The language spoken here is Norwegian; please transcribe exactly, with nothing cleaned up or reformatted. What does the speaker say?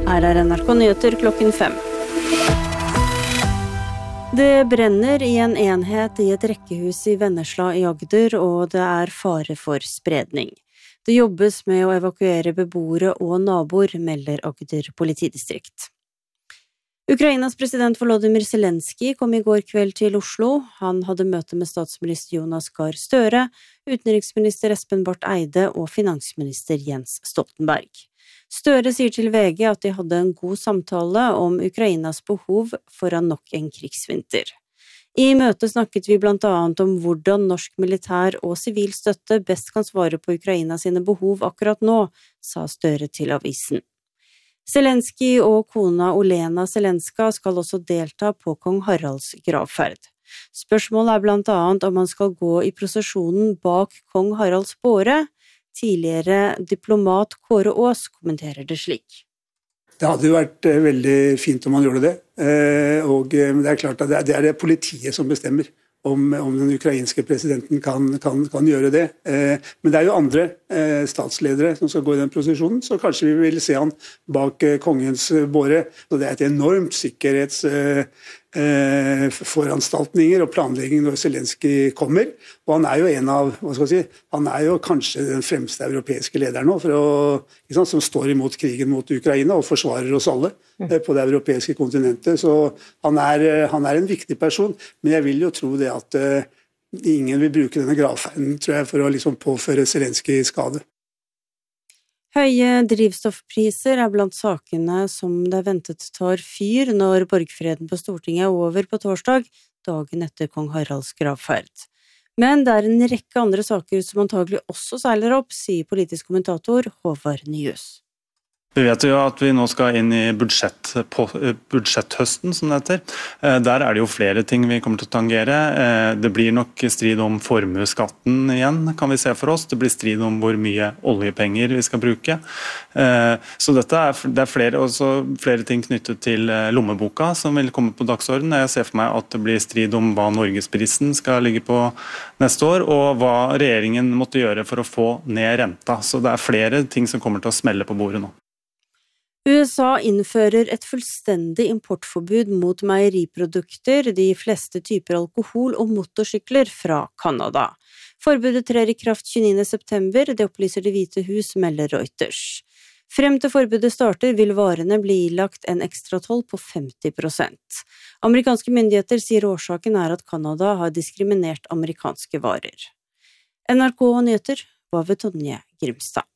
Her er N R K Nyheter klokken fem. Det brenner i en enhet i et rekkehus i Vennesla i Agder, og det er fare for spredning. Det jobbes med å evakuere beboere og naboer, melder Agder politidistrikt. Ukrainas president Volodymyr Zelenskyj kom i går kveld til Oslo. Han hadde møte med statsminister Jonas Gahr Støre, utenriksminister Espen Barth Eide og finansminister Jens Stoltenberg. Støre sier til V G at de hadde en god samtale om Ukrainas behov foran nok en krigsvinter. I møtet snakket vi blant annet om hvordan norsk militær og sivil støtte best kan svare på Ukraina sine behov akkurat nå, sa Støre til avisen. Zelenskyj og kona Olena Zelenska skal også delta på kong Haralds gravferd. Spørsmålet er blant annet om han skal gå i prosesjonen bak kong Haralds båre. Tidligere diplomat Kåre Aas kommenterer det slik. Det hadde jo vært veldig fint om han gjorde det, og det er klart at det er det politiet som bestemmer om, om den ukrainske presidenten kan, kan, kan gjøre det. Men det er jo andre statsledere som skal gå i den prosesjonen, så kanskje vi vil se han bak kongens båre. Så det er et enormt sikkerhets Eh, foranstaltninger og planlegging når Zelenskyj kommer, og han er jo en av, hva skal jeg si, han er jo kanskje den fremste europeiske lederen nå, for å, ikke sant, som står imot krigen mot Ukraina og forsvarer oss alle eh, på det europeiske kontinentet, så han er, han er en viktig person, men jeg vil jo tro det at eh, ingen vil bruke denne gravferden, tror jeg, for å liksom påføre Zelenskyj skade. Høye drivstoffpriser er blant sakene som det er ventet tar fyr når borgfreden på Stortinget er over på torsdag, dagen etter kong Haralds gravferd. Men det er en rekke andre saker som antagelig også seiler opp, sier politisk kommentator Håvard Nyhus. Vi vet jo at vi nå skal inn i budsjett, på, budsjetthøsten, som det heter. Der er det jo flere ting vi kommer til å tangere. Det blir nok strid om formuesskatten igjen, kan vi se for oss. Det blir strid om hvor mye oljepenger vi skal bruke. Så dette er, det er flere, også flere ting knyttet til lommeboka som vil komme på dagsordenen. Jeg ser for meg at det blir strid om hva Norgesprisen skal ligge på neste år, og hva regjeringen måtte gjøre for å få ned renta. Så det er flere ting som kommer til å smelle på bordet nå. U S A innfører et fullstendig importforbud mot meieriprodukter, de fleste typer alkohol og motorsykler fra Kanada. Forbudet trer i kraft tjueniende september, det opplyser Det hvite hus, melder Reuters. Frem til forbudet starter vil varene bli ilagt en ekstratoll på femti prosent. Amerikanske myndigheter sier årsaken er at Kanada har diskriminert amerikanske varer. N R K Nyheter var ved Tonje Grimstad.